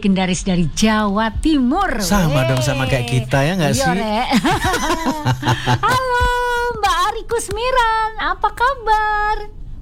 legendaris dari Jawa Timur. Sama dong sama kayak kita ya nggak sih? Halo Mbak Ari Kusmiran, apa kabar?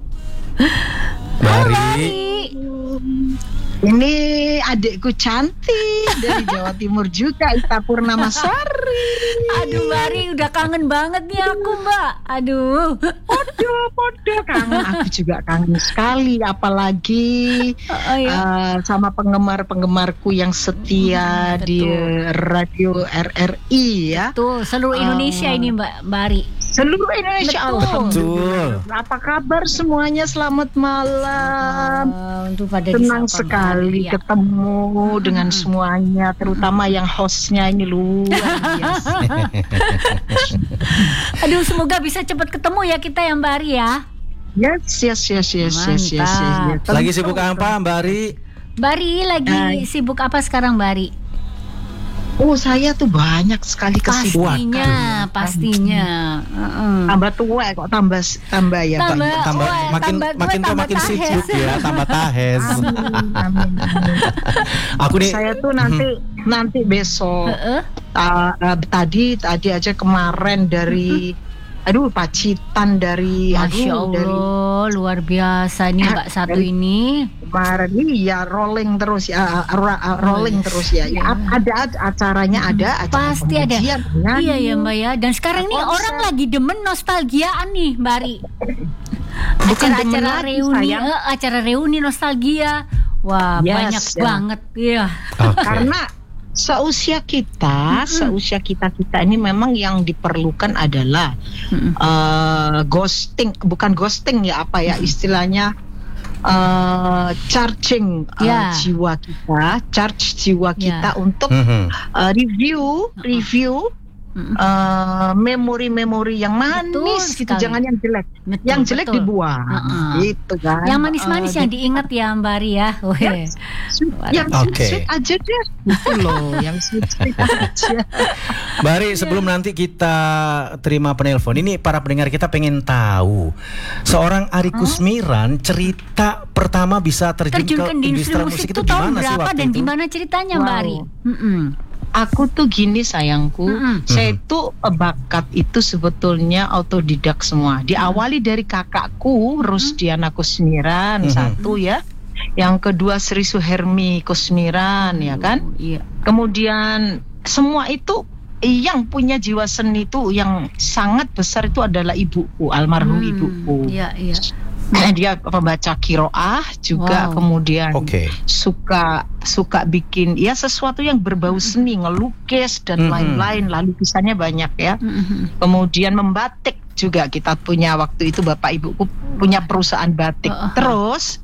Bari. Ini adikku cantik dari Jawa Timur juga, Ita Purnamasari. Aduh Bari, udah kangen banget nih aku Mbak. Aduh. Podo kangen, aku juga kangen sekali. Apalagi sama penggemar-penggemarku yang setia di radio RRI ya. Betul, seluruh Indonesia ini Mbak Bari. Seluruh Indonesia. Betul. Apa kabar semuanya? Selamat malam. Senang sekali ketemu dengan semuanya, terutama yang hostnya ini luar biasa. Aduh, semoga bisa cepat ketemu ya kita ya Mbak Ari ya. Yes. Lagi sibuk apa Mbak Ari? Mbak Ari lagi sibuk apa sekarang Mbak Ari? Oh, saya tuh banyak sekali kesibukan. Pastinya. Tambah tua kok tambah ya. Makin tua makin sibuk ya, tambah tahes. Amin. Aku nih saya tuh nanti besok. Tadi aja kemarin dari Pacitan dari Masya Allah, luar biasa nih Mbak satu ini. Kemarin ya rolling terus ya, terus ya. Ada acaranya ada. Pasti ada. Iya ya Mbak ya. Dan sekarang nih orang lagi demen nostalgiaan nih Mbak Ari. Acara reuni nostalgia. Wah, banyak banget ya. Karena seusia kita ini memang yang diperlukan adalah bukan ghosting ya, apa ya istilahnya, charging jiwa kita untuk review memori-memori yang manis. Betul, gitu, jangan yang jelek. Yang jelek dibuang, gitu kan. Yang manis-manis yang diingat ya Mbak Ari ya. Yang sweet aja deh, gitu loh. Yang sweet aja. Mbak Ari, sebelum nanti kita terima penelpon, ini para pendengar kita pengen tahu seorang Ari Kusmiran cerita pertama bisa terjun ke industri musik itu gimana sih waktu dan itu? gimana ceritanya Mbak Ari? Aku tuh gini sayangku, saya itu bakat itu sebetulnya autodidak semua. Diawali dari kakakku Rusdiana Kusmiran, satu ya. Yang kedua Sri Suhermi Kusmiran, ya kan. Kemudian semua itu yang punya jiwa seni itu yang sangat besar itu adalah ibuku, almarhum ibuku. Iya. Dia pembaca kiroah juga, kemudian suka bikin ya sesuatu yang berbau seni, ngelukis dan lain-lain, lalu lukisannya banyak ya. Kemudian membatik juga, kita punya waktu itu bapak ibuku punya perusahaan batik. Terus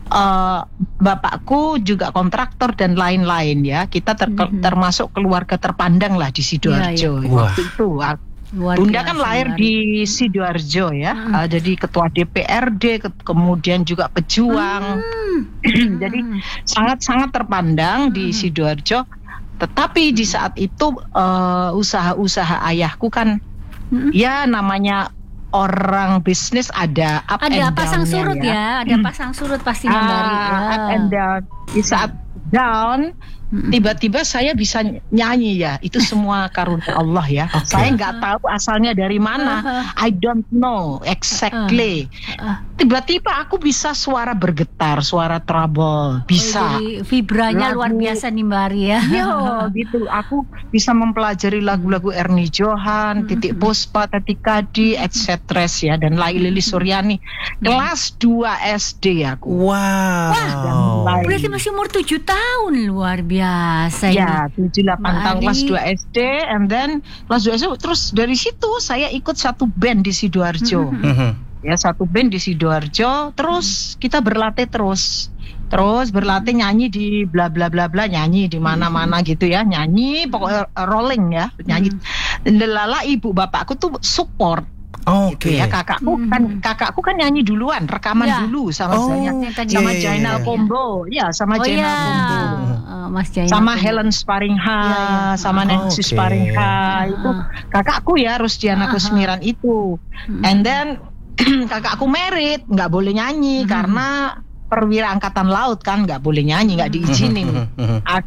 bapakku juga kontraktor dan lain-lain ya. Kita termasuk keluarga terpandang lah di Sidoarjo. Waktu itu Bunda kan lahir di Sidoarjo ya, jadi ketua DPRD, kemudian juga pejuang. Jadi sangat-sangat terpandang di Sidoarjo. Tetapi di saat itu usaha-usaha ayahku kan, ya namanya orang bisnis ada up and pasang surut ya. Ada pasang surut pastinya Mbak Ari. Up and down. Di saat down, tiba-tiba saya bisa nyanyi ya. Itu semua karunia Allah ya. Saya nggak tahu asalnya dari mana. I don't know exactly. Tiba-tiba aku bisa suara bergetar, suara treble, bisa. Jadi vibranya luar biasa nih Mbak Ari ya. Yo, gitu. Aku bisa mempelajari lagu-lagu Ernie Johan, Titik Puspa, Tatikadi, etc. ya, dan Laili Suryani. Kelas 2 SD aku. Wow. Berarti masih umur 7 tahun, luar biasa. Ya, 7-8 tahun kelas 2 SD, and then kelas 2 SD. Terus dari situ saya ikut satu band di Sidoarjo. Ya, satu band di Sidoarjo. Terus kita berlatih terus berlatih nyanyi di bla bla bla bla, nyanyi di mana-mana gitu ya, nyanyi pokoknya rolling ya, nyanyi. Lala ibu bapakku tuh support. Gitu ya, kakakku kan nyanyi duluan, rekaman dulu sama Jainal Combo, ya sama Jainal Combo, Mas Jainal sama Combo. Helen Sparingha, sama Nancy Sparingha, itu kakakku ya, Rusdiana Kusmiran itu. And then kakakku merit, nggak boleh nyanyi karena perwira angkatan laut kan, nggak boleh nyanyi, nggak diizinin.